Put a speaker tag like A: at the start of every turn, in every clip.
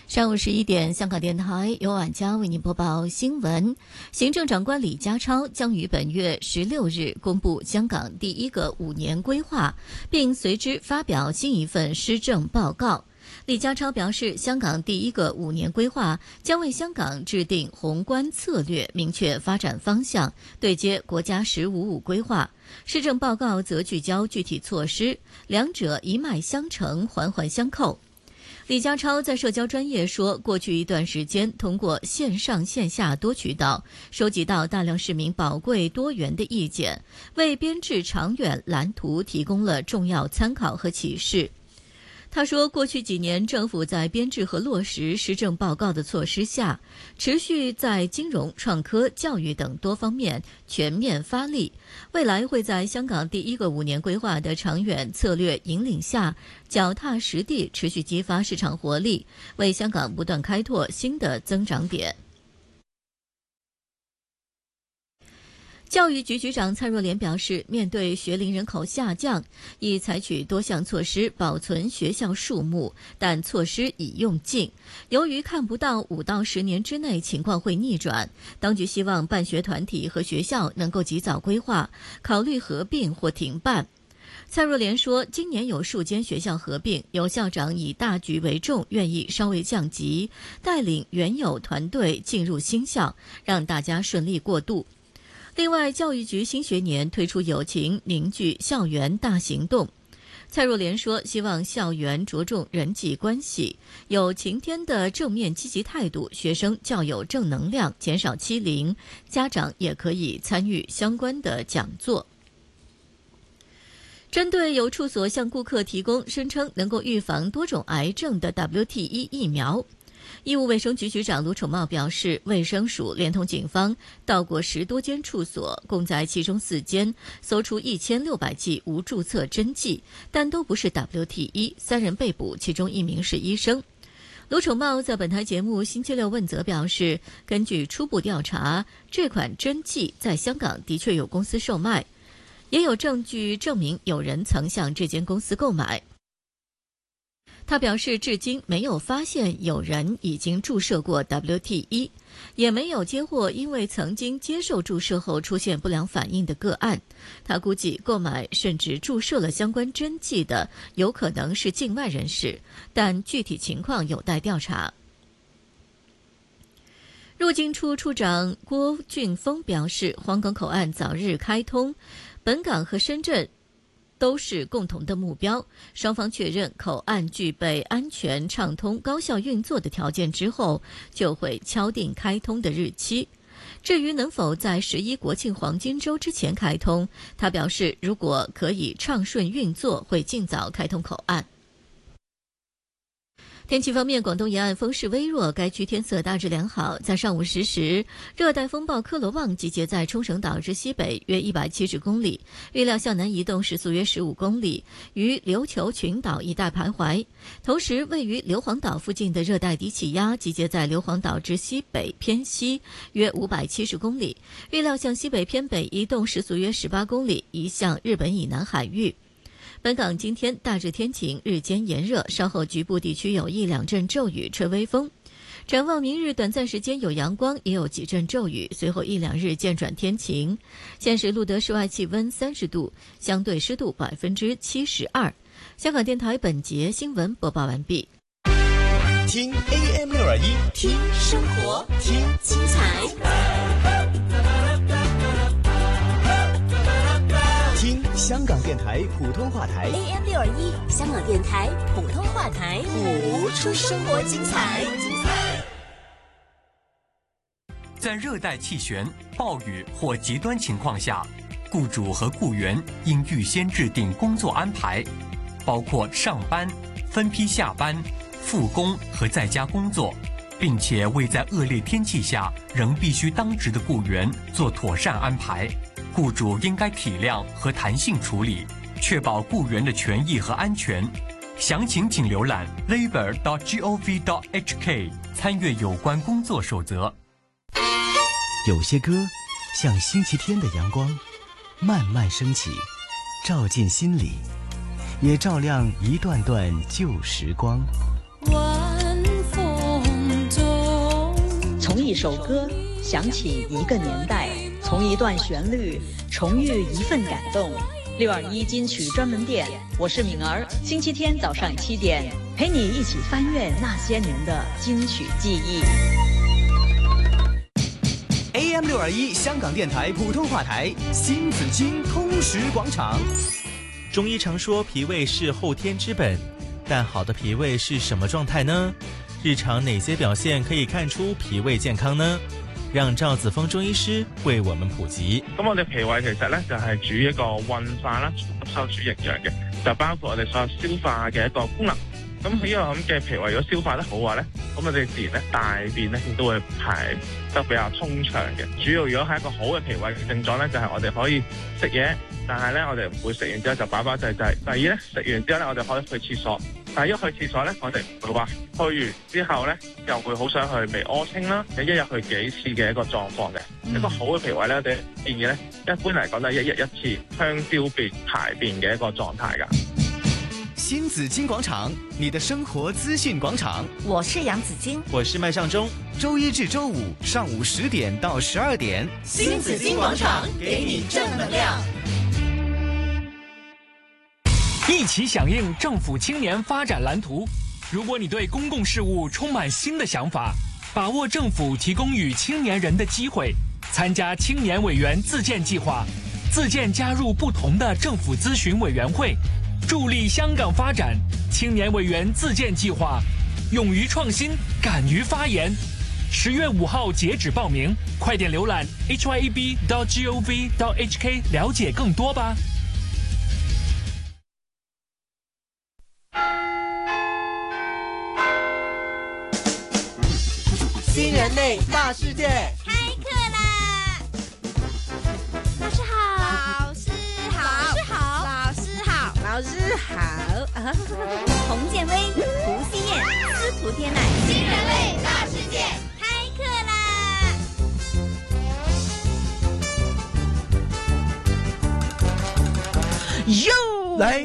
A: 上午11点，香港电台由晚佳为您播报新闻。行政长官李家超将于本月16日公布香港第一个5年规划，并随之发表新一份施政报告。李家超表示，香港第一个5年规划将为香港制定宏观策略，明确发展方向，对接国家“15+5”规划。施政报告则聚焦具体措施，两者一脉相承，环环相扣。李家超在社交专页说，过去一段时间，通过线上线下多渠道收集到大量市民宝贵多元的意见，为编制长远蓝图提供了重要参考和启示。他说，过去几年政府在编制和落实施政报告的措施下，持续在金融、创科、教育等多方面全面发力。未来会在香港第一个5年规划的长远策略引领下，脚踏实地，持续激发市场活力，为香港不断开拓新的增长点。教育局局长蔡若莲表示，面对学龄人口下降，已采取多项措施保存学校数目，但措施已用尽。由于看不到5到10年之内情况会逆转，当局希望办学团体和学校能够及早规划，考虑合并或停办。蔡若莲说，今年有数间学校合并，有校长以大局为重，愿意稍微降级，带领原有团队进入新校，让大家顺利过渡。另外，教育局新学年推出友情凝聚校园大行动。蔡若莲说，希望校园着重人际关系，有晴天的正面积极态度，学生较有正能量，减少欺凌，家长也可以参与相关的讲座。针对有处所向顾客提供声称能够预防多种癌症的 WT1 疫苗，医务卫生局局长卢宠茂表示，卫生署连同警方到过10多间处所，共在其中4间搜出1600剂无注册针剂，但都不是 WT1，3人被捕，其中1名是医生。卢宠茂在本台节目星期六问责表示，根据初步调查，这款针剂在香港的确有公司售卖，也有证据证明有人曾向这间公司购买。他表示，至今没有发现有人已经注射过 WT1， 也没有接获因为曾经接受注射后出现不良反应的个案。他估计购买甚至注射了相关针剂的有可能是境外人士，但具体情况有待调查。入境处处长郭俊峰表示，皇岗口岸早日开通，本港和深圳都是共同的目标，双方确认口岸具备安全、畅通、高效运作的条件之后，就会敲定开通的日期。至于能否在11国庆黄金周之前开通，他表示，如果可以畅顺运作，会尽早开通口岸。天气方面，广东沿岸风势微弱，该区天色大致良好。在上午10时，热带风暴科罗旺集结在冲绳岛之西北约170公里，预料向南移动时速约15公里，于琉球群岛一带徘徊。同时，位于硫磺岛附近的热带低气压集结在硫磺岛之西北偏西约570公里，预料向西北偏北移动时速约18公里，移向日本以南海域。本港今天大致天晴，日间炎热，稍后局部地区有1、2阵骤雨，吹微风。展望明日短暂时间有阳光，也有几阵骤雨，随后1、2日渐转天晴。现时录得室外气温30度，相对湿度72%。香港电台本节新闻播报完毕。
B: 听 AM621，
C: 听生活，听精彩。
B: 香港电台普通话台
C: AM621，香港电台普通话台，谱出生活精彩。
D: 在热带气旋、暴雨或极端情况下，雇主和雇员应预先制定工作安排，包括上班、分批下班、复工和在家工作，并且为在恶劣天气下仍必须当值的雇员做妥善安排。雇主应该体谅和弹性处理，确保雇员的权益和安全。详情请浏览 labor.gov.hk， 参阅有关工作守则。
B: 有些歌像星期天的阳光，慢慢升起，照进心里，也照亮一段段旧时光。
E: 晚风从一首歌想起一个年代，从一段旋律重遇一份感动。621金曲专门店，我是敏儿，星期天早上7点，陪你一起翻阅那些年的金曲记忆。
B: AM 621香港电台普通话台，新紫荆通识广场。
F: 中医常说脾胃是后天之本，但好的脾胃是什么状态呢？日常哪些表现可以看出脾胃健康呢？讓趙子峰中醫師為我們普及。
G: 咁我哋脾胃其實咧就係主一個運化啦、吸收主營養嘅，就包括我哋所有消化嘅一個功能。咁呢個咁嘅脾胃如果消化得好嘅話咧，咁我哋自然咧大便咧亦都會排得比較通暢嘅。主要如果係一個好嘅脾胃嘅症狀咧，就係我哋可以食嘢，但係咧我哋唔會食完之後就飽飽滯滯。第二咧食完之後咧我哋可以去廁所。但係一去廁所咧，我哋唔會話去完之後咧，又會好想去微屙清啦，一日去幾次嘅一個狀況嘅。一個好嘅脾胃咧，我哋建議咧，一般嚟講都係一日一次香蕉便排便嘅一個狀態㗎。
B: 新紫荊廣場，你的生活資訊廣場。
C: 我是楊子矜，
F: 我是麥尚中。
B: 周一至周五上午10點到12點，
C: 新紫荊廣場給你正能量。
H: 一起響應政府青年發展藍圖。如果你對公共事務充滿新的想法，把握政府提供與青年人的機會，參加青年委員自薦計劃，自薦加入不同的政府諮詢委員會，助力香港發展。青年委員自薦計劃，勇於創新，敢於發言。10月5號截止報名，快點瀏覽 hyeb.gov.hk 了解更多吧。
I: 新人类大世界
C: 开课啦！老师好，老师好，老师好，老师好，洪建威、胡希燕、司徒天乃，新人类大世界开课啦！
I: 哟，来。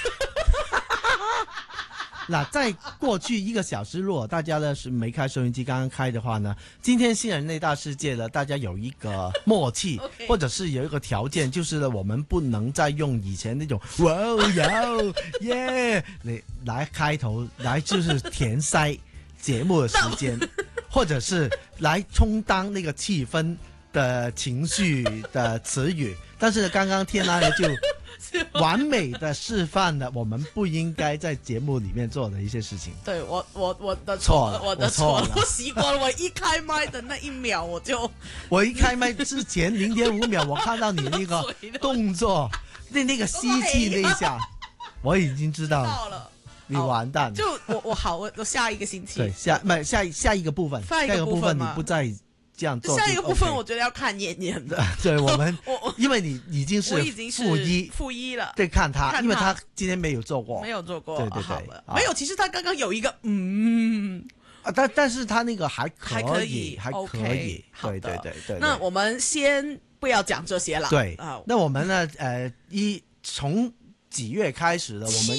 I: 那在过去1个小时，如果大家呢是没开收音机，刚刚开的话呢，今天新人类大世界呢，大家有一个默契，或者是有一个条件，就是呢，我们不能再用以前那种哇哦哟耶来开头，来就是填塞节目的时间，或者是来充当那个气氛的情绪的词语。但是呢，刚刚天安呢就完美的示范了我们不应该在节目里面做的一些事情。
J: 对，我的
I: 错了，
J: 我的错了，我习惯了。我一开麦的那一秒，我一
I: 开麦之前0.5秒，我看到你那个动作，那个吸气那一下，我已经知道了，你完蛋了。
J: 就我下一个星期，
I: 对，下一个部分，下一个部分你不再这样做。
J: 下一个部分我觉得要看妍妍的。
I: 对，我们因为你已经是负一了，对，看他，因为他今天没有做过，
J: 对对对，好了，
I: 啊、
J: 没有。其实他刚刚有一个
I: 但是他那个还可以，
J: 对
I: 对对对。
J: 那我们先不要讲这些了。
I: 对那我们呢？从几月开始呢？我们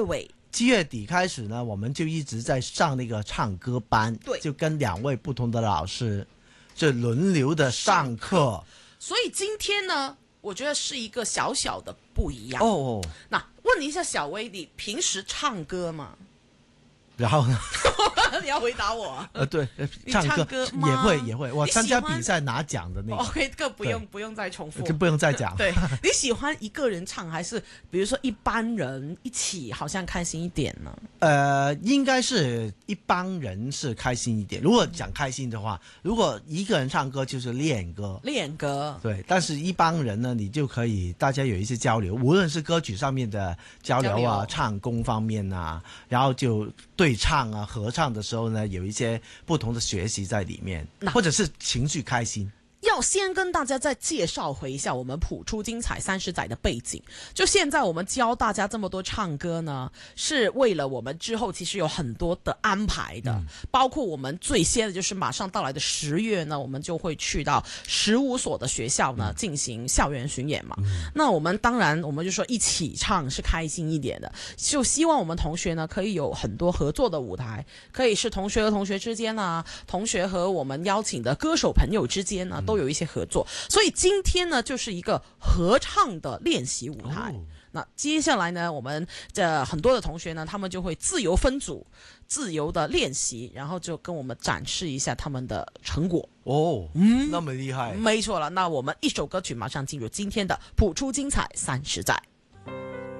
I: 7月底开始呢，我们就一直在上那个唱歌班，
J: 对，
I: 就跟2位不同的老师。就轮流的上课，
J: 所以今天呢，我觉得是一个小小的不一样
I: 哦。
J: 那问你一下，小薇，你平时唱歌吗？
I: 然后呢？
J: 你要回答我。
I: 对，唱歌也会。我参加比赛拿奖的那个。
J: OK， 这个不用再重复，
I: 就不用再讲。
J: 对，你喜欢一个人唱，还是比如说一般人一起，好像开心一点呢？
I: 应该是一帮人是开心一点。如果讲开心的话，如果一个人唱歌就是练歌。对，但是一帮人呢，你就可以大家有一些交流，无论是歌曲上面的交流啊，唱功方面啊，然后就对唱啊、合唱的时候呢，有一些不同的学习在里面，或者是情绪开心。
J: 那我先跟大家再介绍回一下我们谱出精彩30载的背景。就现在我们教大家这么多唱歌呢，是为了我们之后其实有很多的安排的，包括我们最先的就是马上到来的10月呢，我们就会去到15所的学校呢进行校园巡演嘛。那我们当然我们就说一起唱是开心一点的，就希望我们同学呢可以有很多合作的舞台，可以是同学和同学之间啊，同学和我们邀请的歌手朋友之间呢都有一些合作。所以今天呢就是一个合唱的练习舞台。那接下来呢，我们很多的同学呢，他们就会自由分组，自由的练习，然后就跟我们展示一下他们的成果。
I: 那么厉害。
J: 没错了，那我们一首歌曲马上进入今天的谱出精彩30载。